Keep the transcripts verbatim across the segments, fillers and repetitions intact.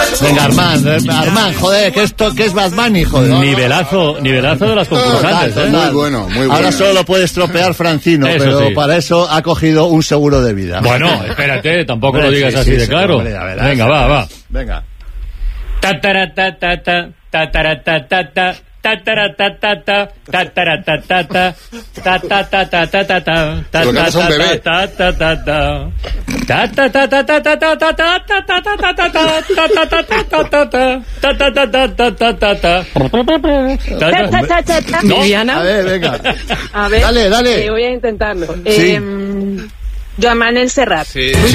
Venga, Armand, Armand, joder, que esto, que es Bad Bunny, joder. Nivelazo, nivelazo de las concursantes. Total, ¿eh? total. Muy bueno, muy bueno. Ahora solo lo puede estropear Francino, Eso pero sí. para eso ha cogido un seguro de vida. Bueno, espérate, tampoco Hombre, lo digas sí, así sí, de sí, claro. hombre, a ver, Venga, a ver, va, va. Venga. Ta-ta-ra-ta-ta-ta, ta-ta-ra-ta-ta-ta, ta-ta-ra-ta-ta-ta, ta-ta-ra-ta-ta-ta, ta-ta-ta-ta-ta-ta, Pero cantas a un bebé. ta-ta-ta-ta-ta, ta-ta-ta-ta-ta-ta-ta-ta-ta-ta-ta-ta-ta-ta-ta-ta-ta-ta-ta-ta. No. Viviana. A ver, venga. A ver, Dale, dale. eh, voy a intentarlo. Sí. Eh, Joan Serrat. Sí. Sí.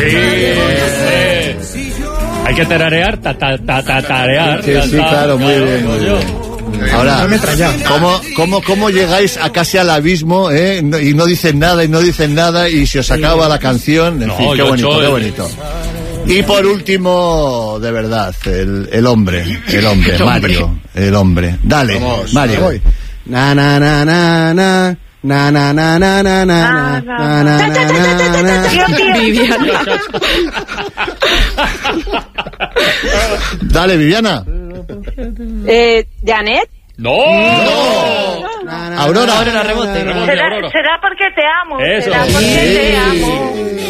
Hay que tararear, ta, ta, ta, ta, tarear. Sí, sí, claro, muy bien, muy bien. Ahora, ¿cómo, cómo, ¿cómo llegáis a casi al abismo, eh? No- y no dicen nada, y no dicen nada, y se os acaba la canción? En No, fin, qué yo bonito, soy- qué bonito. Y por último, de verdad, el, el hombre, el hombre, Mario, el hombre. Dale, Vamos, Mario. voy. Na na na na na na na na na na na na na na na na. Viviana. Dale, Viviana. Eh, Janet. ¡No! Aurora. Aurora Rebote. Rebote, Será, Aurora. será porque te amo. Eso. Será porque Sí. te amo.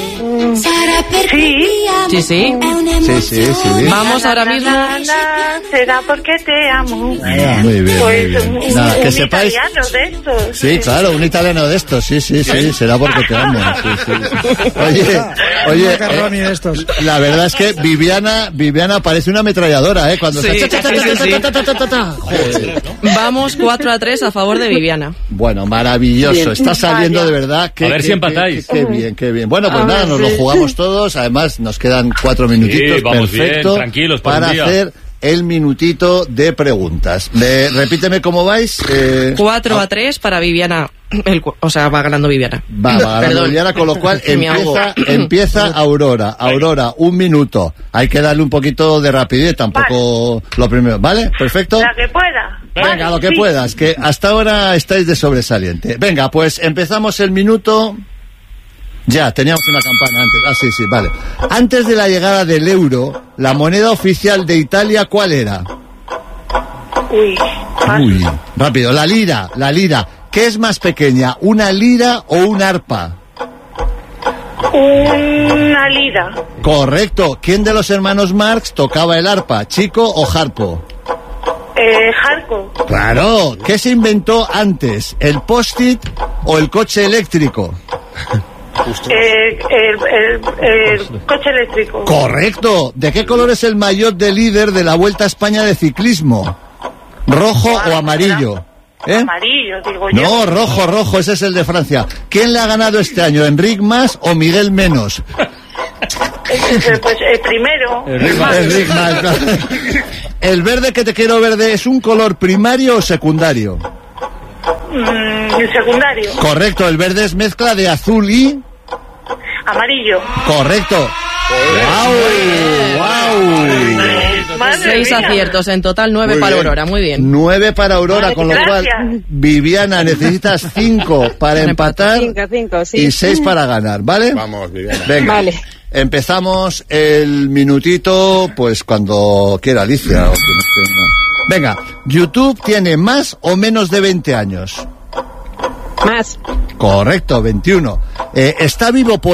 Sí. Sí, sí. Sí, sí, sí. Vamos ahora mismo. Na, na, na, será porque te amo. Ah, muy bien, Pues muy bien. un, Nada, que un sepáis. italiano de estos. Sí, claro, un italiano de estos, sí, sí, sí, será porque te amo. Sí, sí. Oye, oye, macarroni eh, de estos. la verdad es que Viviana, Viviana parece una ametralladora, ¿eh? Cuando Sí, está... sí, sí, sí. Joder. Vamos cuatro a tres a favor de Viviana. Bueno, maravilloso, está saliendo Vaya. de verdad. Qué, A ver qué- si empatáis. Qué, qué bien, qué bien. Bueno, pues A nada, ver, nos lo sí. jugamos todos, además nos quedan cuatro minutitos, Sí, vamos bien, perfecto, tranquilos por para un día. hacer el minutito de preguntas. De, repíteme cómo vais. Eh, cuatro a tres para Viviana. El, cu- o sea, va ganando Viviana. Va, va ganando Perdón. Viviana, con lo cual Me ahogo. empieza, empieza Aurora. Aurora, un minuto. Hay que darle un poquito de rapidez, tampoco lo primero. ¿Vale? Perfecto. La que pueda. Venga, Vale, lo que sí. puedas, que hasta ahora estáis de sobresaliente. Venga, pues empezamos el minuto. Ya, teníamos una campana antes. Ah, sí, sí, vale. Antes de la llegada del euro, la moneda oficial de Italia, ¿cuál era? Uy. paso. Uy, rápido. La lira, la lira. ¿Qué es más pequeña, una lira o un arpa? Una lira. Correcto. ¿Quién de los hermanos Marx tocaba el arpa, Chico o Harpo? Eh, Jarco. Claro. ¿Qué se inventó antes, el post-it o el coche eléctrico? Eh, el, el, el coche eléctrico. Correcto. ¿De qué color es el maillot de líder de la Vuelta a España de ciclismo? ¿Rojo o amarillo? ¿Eh? Amarillo, digo yo. No, rojo, rojo, ese es el de Francia. ¿Quién le ha ganado este año, Enric Mas o Miguel Menos? Eh, Pues el primero. Enric Mas. claro. ¿El verde que te quiero verde es un color primario o secundario? Mm, el secundario. Correcto, el verde es mezcla de azul y... Amarillo. Correcto. ¡Wow! ¡Wow! Madre Seis mía. aciertos, en total nueve Muy para bien. Aurora, muy bien. Nueve para Aurora, con lo Gracias. cual, Viviana, necesitas cinco para empatar Cinco, cinco, sí. y seis para ganar, ¿vale? Vamos, Viviana. Venga, Vale. empezamos el minutito, pues cuando quiera Alicia. O que no esté, no. Venga, ¿YouTube tiene más o menos de veinte años? Más. Correcto, veintiuno. Eh, ¿Está vivo por